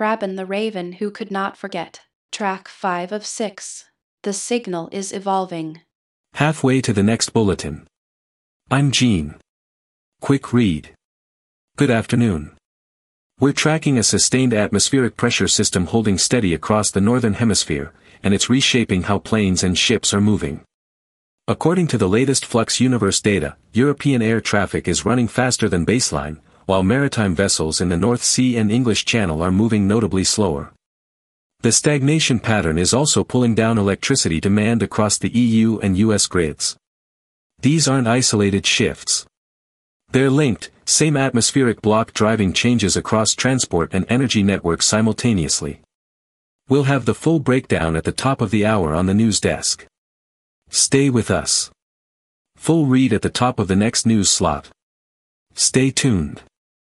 Prabin the Raven Who Could Not Forget. Track 5 of 6. The signal is evolving. Halfway to the next bulletin. I'm Gene. Quick read. Good afternoon. We're tracking a sustained atmospheric pressure system holding steady across the northern hemisphere, and it's reshaping how planes and ships are moving. According to the latest Flux Universe data, European air traffic is running faster than baseline, while maritime vessels in the North Sea and English Channel are moving notably slower. The stagnation pattern is also pulling down electricity demand across the EU and US grids. These aren't isolated shifts. They're linked, same atmospheric block driving changes across transport and energy networks simultaneously. We'll have the full breakdown at the top of the hour on the news desk. Stay with us. Full read at the top of the next news slot. Stay tuned.